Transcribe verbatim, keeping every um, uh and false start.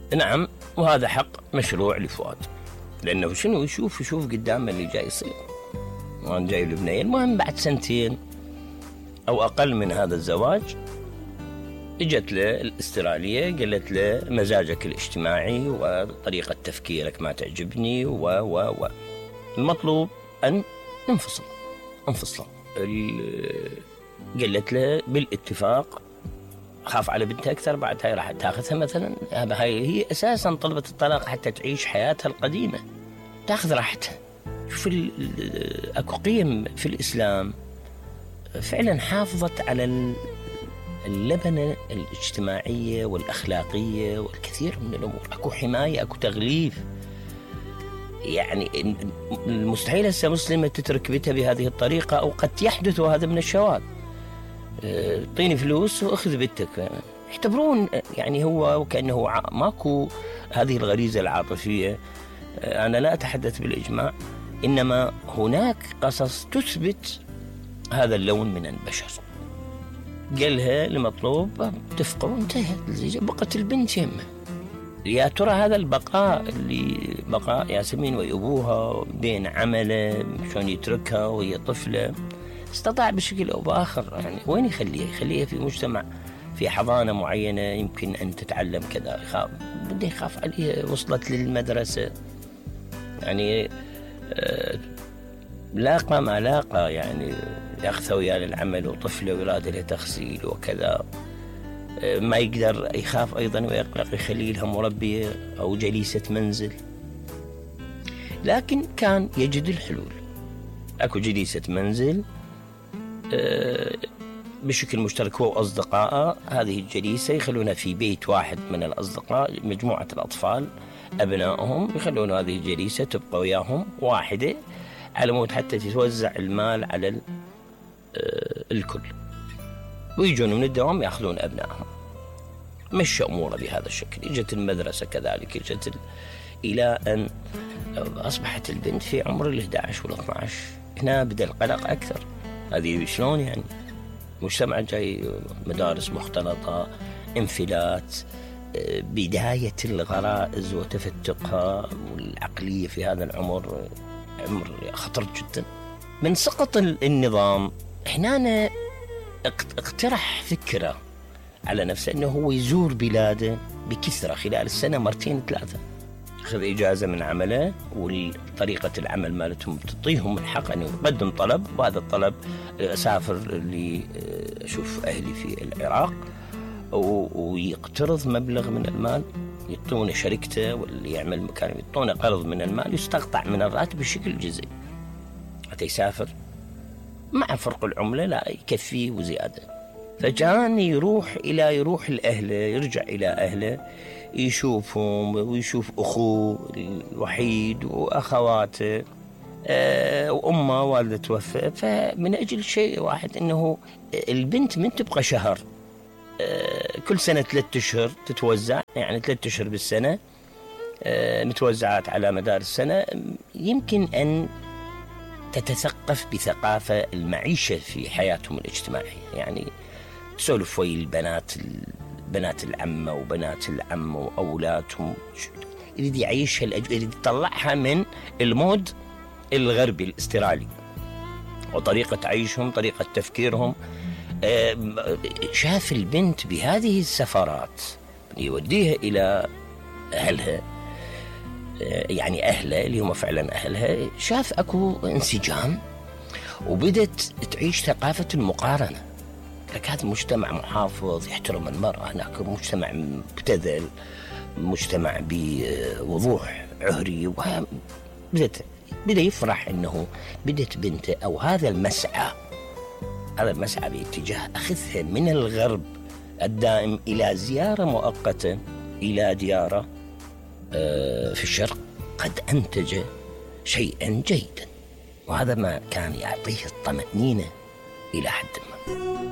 نعم، وهذا حق مشروع لفؤاد، لأنه شنو يشوف يشوف قدامه اللي جاي يصير. وأنا جاي لبنان، المهم بعد سنتين أو أقل من هذا الزواج اجت له الاسترالية قالت له مزاجك الاجتماعي وطريقة تفكيرك ما تعجبني و و و المطلوب أن ننفصل انفصل. قالت له بالاتفاق خاف على بنتها أكثر، بعد هاي راح تاخذها مثلا. هاي هي أساسا طلبت الطلاق حتى تعيش حياتها القديمة، تاخذ راحتها. شوف أكو قيم في الإسلام فعلا حافظت على اللبنة الاجتماعية والأخلاقية والكثير من الأمور. أكو حماية، أكو تغليف. يعني المستحيل هسه مسلمة تترك بيتها بهذه الطريقة، أو قد يحدث هذا من الشواذ. اعطيني فلوس وأخذ بيتك، يعتبرون يعني هو وكأنه ماكو هذه الغريزة العاطفية. أنا لا أتحدث بالإجماع، إنما هناك قصص تثبت هذا اللون من البشر. قالها المطلوب اتفقوا وانتهت، بقت البنت يمه. يا ترى هذا البقاء اللي بقاء ياسمين وأبوها بين عمله شلون يتركها وهي طفلة، استطاع بشكل أو بآخر يعني وين يخليها؟ يخليها في مجتمع في حضانة معينة يمكن أن تتعلم كذا. يخاف بده يخاف عليها، وصلت للمدرسة يعني آه لاقى ما لاقى، يعني يأخذ وياه للعمل وطفلة وولادة له تغسيل وكذا. آه ما يقدر، يخاف أيضا ويقلق يخلي لها مربية أو جليسة منزل. لكن كان يجد الحلول. أكو جليسة منزل آه بشكل مشترك هو وأصدقائه. هذه الجليسة يخلونها في بيت واحد من الأصدقاء، مجموعة الأطفال أبنائهم يخلون هذه الجليسة تبقى وياهم واحدة، على مود حتى تتوزع المال على الكل، ويجون من الدوام يأخذون أبنائهم. مشى أموره بهذا الشكل. إجت المدرسة كذلك، إجت ال... إلى أن أصبحت البنت في عمر ال إحدى عشر وال اثني عشر. هنا بدأ القلق أكثر. هذه شلون يعني؟ مجتمع جاي، مدارس مختلطة، انفلات، بداية الغرائز وتفتقها والعقلية في هذا العمر عمر خطر جدا. من سقط النظام هنا اقترح فكرة على نفسه أنه هو يزور بلاده بكثرة خلال السنة مرتين ثلاثة. أخذ إجازة من عمله، وطريقة العمل مالتهم تعطيهم الحق أن يقدم طلب، وهذا الطلب أسافر لأشوف أهلي في العراق ويقترض مبلغ من المال، يعطونه شركته واللي يعمل مكان يعطونه قرض من المال يستقطع من الراتب بشكل جزئي حتى يسافر. مع فرق العملة لا يكفيه وزيادة. فكان يروح إلى يروح لأهله، يرجع إلى أهله يشوفهم ويشوف أخوه الوحيد وأخواته أه وأمه والدة توفى. فمن أجل شيء واحد أنه البنت من تبقى شهر أه كل سنة ثلاثة أشهر تتوزع، يعني ثلاثة أشهر بالسنة أه متوزعات على مدار السنة، يمكن أن تتثقف بثقافة المعيشة في حياتهم الاجتماعية. يعني سولف ويا البنات بنات العمة وبنات العم وأولادهم، يريد يعيشها الأجواء، يريد يطلعها من المود الغربي الاسترالي وطريقة عيشهم، طريقة تفكيرهم. شاف البنت بهذه السفرات يوديها إلى أهلها، يعني أهلها اللي هم فعلا أهلها، شاف أكو انسجام وبدت تعيش ثقافة المقارنة. لك هذا مجتمع محافظ يحترم المرأة، هناك مجتمع مبتذل، مجتمع بوضوح عهري. وبدت بدأ يفرح أنه بدت بنته أو هذا المسعى هذا المسعى باتجاه أخذها من الغرب الدائم إلى زيارة مؤقتة إلى ديارة في الشرق قد أنتج شيئا جيدا. وهذا ما كان يعطيه الطمأنينة إلى حد ما.